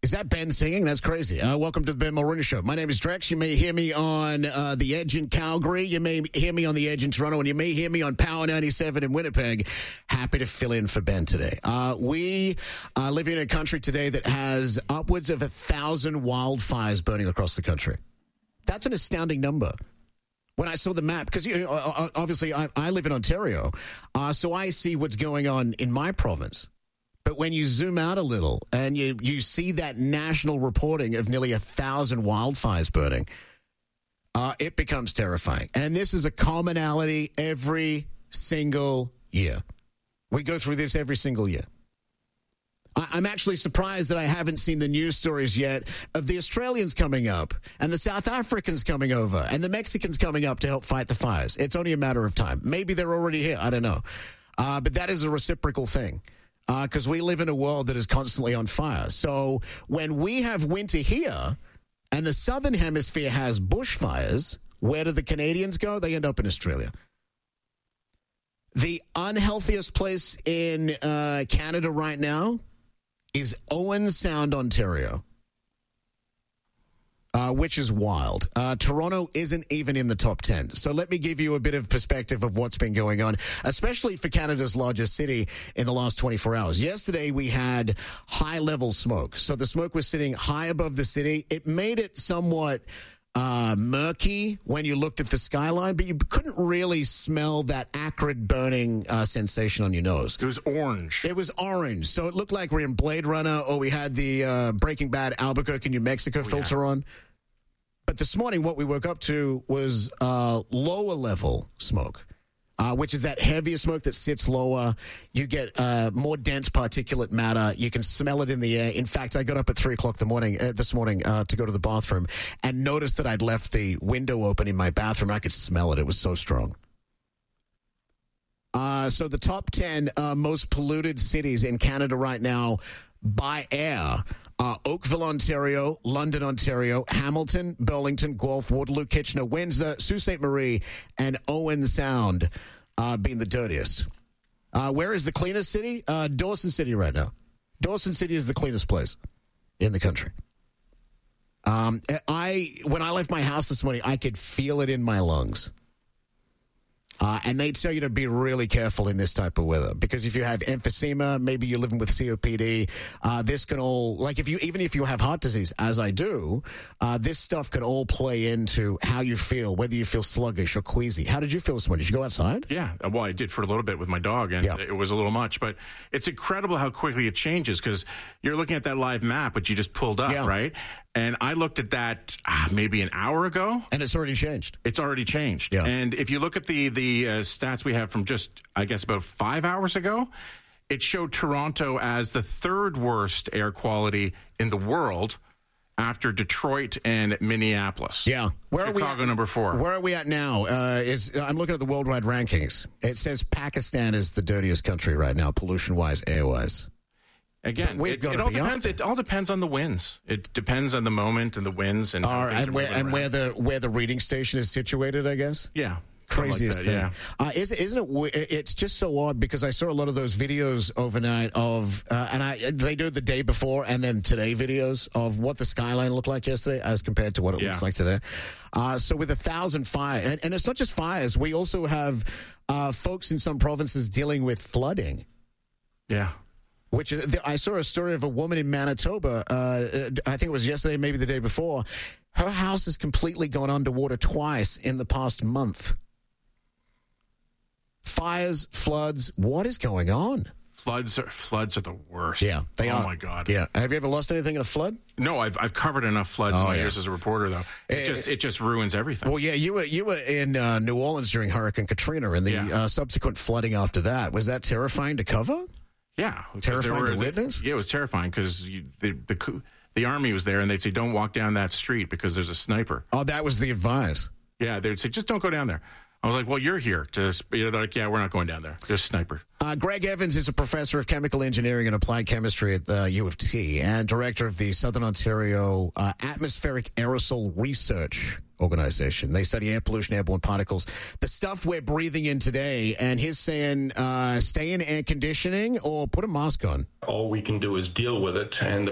Is that Ben singing? That's crazy. Welcome to the Ben Mulroney Show. My name is Drex. You may hear me on The Edge in Calgary. You may hear me on The Edge in Toronto. And you may hear me on Power 97 in Winnipeg. Happy to fill in for Ben today. We live in a country today that has upwards of 1,000 wildfires burning across the country. That's an astounding number. When I saw the map, because obviously I live in Ontario, so I see what's going on in my province. But when you zoom out a little and you see that national reporting of nearly 1,000 wildfires burning, it becomes terrifying. And this is a commonality every single year. We go through this every single year. I'm actually surprised that I haven't seen the news stories yet of the Australians coming up and the South Africans coming over and the Mexicans coming up to help fight the fires. It's only a matter of time. Maybe they're already here. I don't know. But that is a reciprocal thing. Because we live in a world that is constantly on fire. So when we have winter here and the southern hemisphere has bushfires, where do the Canadians go? They end up in Australia. The unhealthiest place in Canada right now is Owen Sound, Ontario, which is wild. Toronto isn't even in the top 10. So let me give you a bit of perspective of what's been going on, especially for Canada's largest city in the last 24 hours. Yesterday, we had high-level smoke. So the smoke was sitting high above the city. It made it somewhat murky when you looked at the skyline, but you couldn't really smell that acrid burning sensation on your nose. It was orange. It was orange. So it looked like we're in Blade Runner or we had the Breaking Bad Albuquerque, New Mexico filter on. But this morning, what we woke up to was lower level smoke, which is that heavier smoke that sits lower. You get more dense particulate matter. You can smell it in the air. In fact, I got up at 3 o'clock this morning to go to the bathroom and noticed that I'd left the window open in my bathroom. I could smell it. It was so strong. So the top 10 most polluted cities in Canada right now by air are Oakville, Ontario, London, Ontario, Hamilton, Burlington, Guelph, Waterloo, Kitchener, Windsor, Sault Ste. Marie, and Owen Sound being the dirtiest. Where is the cleanest city? Dawson City right now. Dawson City is the cleanest place in the country. When I left my house this morning, I could feel it in my lungs. And they tell you to be really careful in this type of weather because if you have emphysema, maybe you're living with COPD, this can all, like even if you have heart disease, as I do, this stuff can all play into how you feel, whether you feel sluggish or queasy. How did you feel this morning? Did you go outside? Yeah, well, I did for a little bit with my dog, and it was a little much, but it's incredible how quickly it changes because you're looking at that live map, which you just pulled up, right? And I looked at that maybe an hour ago. And it's already changed. It's already changed. Yeah. And if you look at the stats we have from just, I guess, about 5 hours ago, it showed Toronto as the third worst air quality in the world after Detroit and Minneapolis. Yeah. Chicago, number 4. Where are we at now? I'm looking at the worldwide rankings. It says Pakistan is the dirtiest country right now, pollution-wise, air-wise. Again, it all depends. It all depends on the winds. It depends on the moment and the winds and where the reading station is situated, I guess. Yeah, craziest thing. Yeah. Isn't it? It's just so odd because I saw a lot of those videos overnight of, they do the day before and then today videos of what the skyline looked like yesterday as compared to what it looks like today. So with 1,000 fires, and it's not just fires. We also have folks in some provinces dealing with flooding. Yeah. Which is, I saw a story of a woman in Manitoba, I think it was yesterday, maybe the day before. Her house has completely gone underwater twice in the past month. Fires, floods, what is going on? Floods are the worst. Yeah, they are. Oh, my God. Yeah. Have you ever lost anything in a flood? No, I've covered enough floods in my years as a reporter, though. It just ruins everything. Well, yeah, you were in New Orleans during Hurricane Katrina and the subsequent flooding after that. Was that terrifying to cover? Yeah. Terrifying to witness? Yeah, it was terrifying because the Army was there and they'd say, don't walk down that street because there's a sniper. Oh, that was the advice. Yeah, they'd say, just don't go down there. I was like, well, you're here. They're like, yeah, we're not going down there. There's a sniper. Greg Evans is a professor of chemical engineering and applied chemistry at the U of T and director of the Southern Ontario Atmospheric Aerosol Research Organization. They study air pollution, airborne particles, the stuff we're breathing in today. And he's saying stay in air conditioning or put a mask on. All we can do is deal with it. And